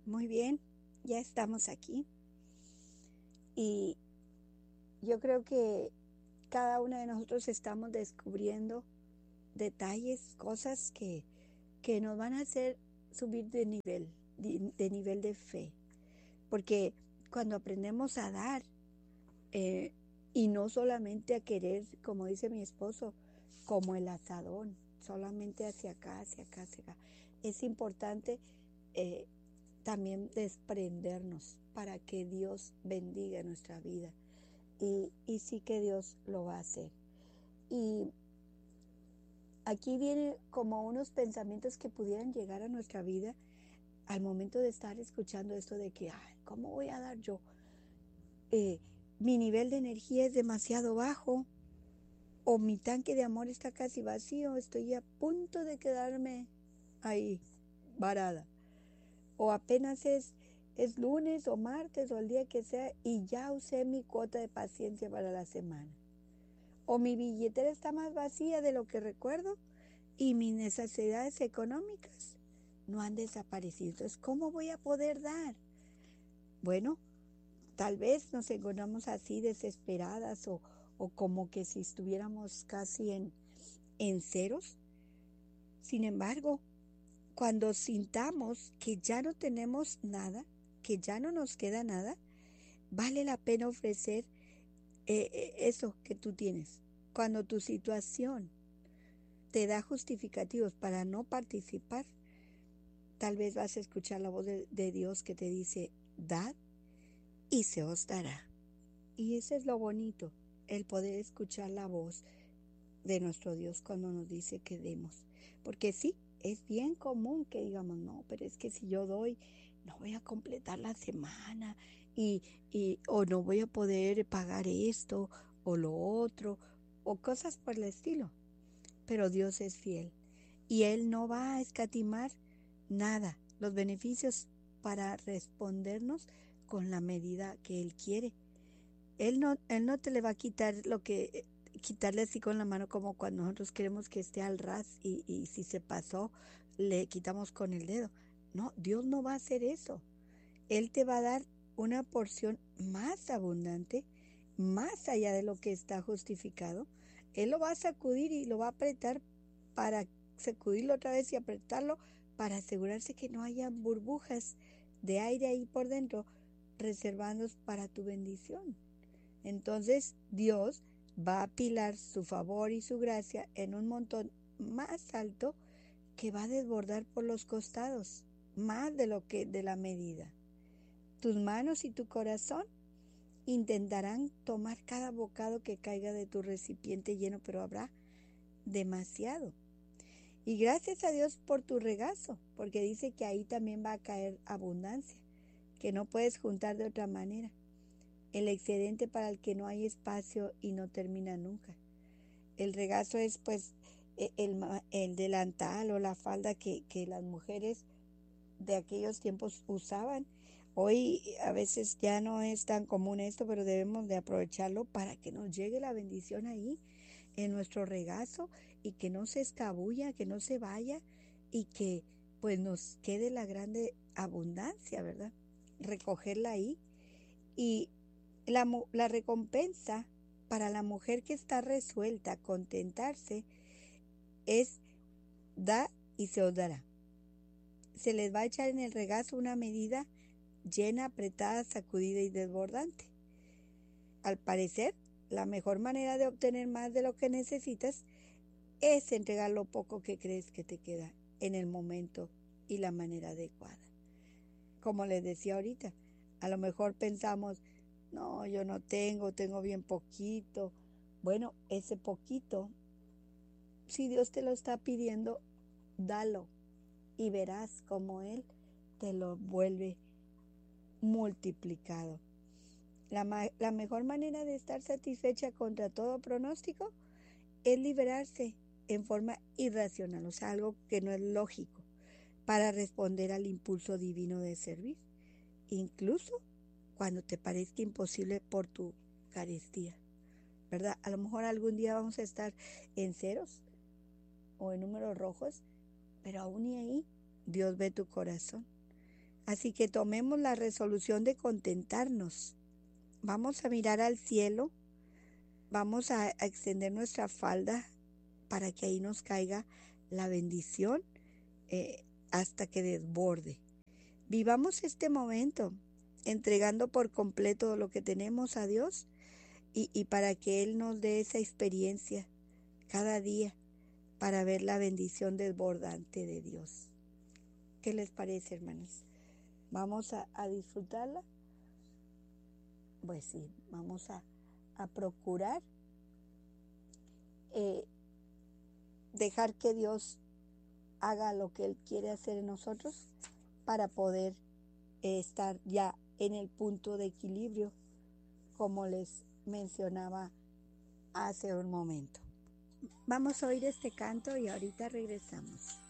Muy bien, ya estamos aquí y yo creo que cada una de nosotros estamos descubriendo detalles, cosas que nos van a hacer subir de nivel de fe. Porque cuando aprendemos a dar eh, y no solamente a querer, como dice mi esposo, como el asadón, solamente hacia acá, hacia acá, hacia acá, es importante eh, también desprendernos para que Dios bendiga nuestra vida. Y sí que Dios lo va a hacer. Y aquí vienen como unos pensamientos que pudieran llegar a nuestra vida al momento de estar escuchando esto de que, ay, ¿cómo voy a dar yo? Eh, Mi nivel de energía es demasiado bajo, o mi tanque de amor está casi vacío, estoy a punto de quedarme ahí, varada. O apenas es lunes o martes o el día que sea y ya usé mi cuota de paciencia para la semana. O mi billetera está más vacía de lo que recuerdo y mis necesidades económicas no han desaparecido. Entonces, ¿cómo voy a poder dar? Bueno, tal vez nos encontramos así desesperadas o como que si estuviéramos casi en ceros. Sin embargo, cuando sintamos que ya no tenemos nada, que ya no nos queda nada, vale la pena ofrecer eso que tú tienes. Cuando tu situación te da justificativos para no participar, tal vez vas a escuchar la voz de Dios que te dice, dad y se os dará. Y eso es lo bonito, el poder escuchar la voz de nuestro Dios cuando nos dice que demos. Porque sí, es bien común que digamos, no, pero es que si yo doy, no voy a completar la semana y, o no voy a poder pagar esto o lo otro o cosas por el estilo. Pero Dios es fiel y Él no va a escatimar nada, los beneficios para respondernos con la medida que Él quiere. Él no te le va a quitar quitarle así con la mano como cuando nosotros queremos que esté al ras y si se pasó, le quitamos con el dedo. No, Dios no va a hacer eso. Él te va a dar una porción más abundante, más allá de lo que está justificado. Él lo va a sacudir y lo va a apretar para sacudirlo otra vez y apretarlo para asegurarse que no haya burbujas de aire ahí por dentro reservados para tu bendición. Entonces Dios va a apilar su favor y su gracia en un montón más alto que va a desbordar por los costados, más de lo que de la medida. Tus manos y tu corazón intentarán tomar cada bocado que caiga de tu recipiente lleno, pero habrá demasiado. Y gracias a Dios por tu regazo, porque dice que ahí también va a caer abundancia, que no puedes juntar de otra manera. El excedente para el que no hay espacio y no termina nunca. El regazo es pues el delantal o la falda que las mujeres de aquellos tiempos usaban. Hoy a veces ya no es tan común esto, pero debemos de aprovecharlo para que nos llegue la bendición ahí en nuestro regazo y que no se escabulla, que no se vaya y que pues nos quede la grande abundancia, ¿verdad? Recogerla ahí. Y la recompensa para la mujer que está resuelta a contentarse es da y se os dará. Se les va a echar en el regazo una medida llena, apretada, sacudida y desbordante. Al parecer, la mejor manera de obtener más de lo que necesitas es entregar lo poco que crees que te queda en el momento y la manera adecuada. Como les decía ahorita, a lo mejor pensamos, no, yo no tengo bien poquito. Bueno, ese poquito, si Dios te lo está pidiendo, dalo y verás cómo Él te lo vuelve multiplicado. La mejor manera de estar satisfecha contra todo pronóstico es liberarse en forma irracional, o sea, algo que no es lógico, para responder al impulso divino de servir, incluso cuando te parezca imposible por tu carestía, ¿verdad? A lo mejor algún día vamos a estar en ceros o en números rojos, pero aún y ahí Dios ve tu corazón. Así que tomemos la resolución de contentarnos. Vamos a mirar al cielo, vamos a extender nuestra falda para que ahí nos caiga la bendición hasta que desborde. Vivamos este momento entregando por completo lo que tenemos a Dios y para que Él nos dé esa experiencia cada día para ver la bendición desbordante de Dios. ¿Qué les parece, hermanos? ¿Vamos a disfrutarla? Pues sí, vamos a procurar dejar que Dios haga lo que Él quiere hacer en nosotros para poder estar ya en el punto de equilibrio, como les mencionaba hace un momento. Vamos a oír este canto y ahorita regresamos.